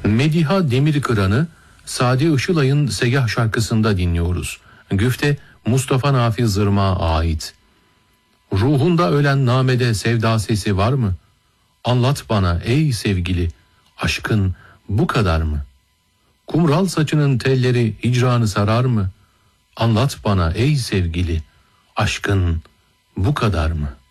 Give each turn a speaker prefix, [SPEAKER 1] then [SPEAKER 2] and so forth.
[SPEAKER 1] Mediha Demirkıran'ı Sadi Işılay'ın Segah şarkısında dinliyoruz. Güfte Mustafa Nafi Zırmak'a ait. Ruhunda ölen namede sevda sesi var mı? Anlat bana ey sevgili, aşkın bu kadar mı? Kumral saçının telleri hicranı sarar mı? Anlat bana ey sevgili, aşkın bu kadar mı?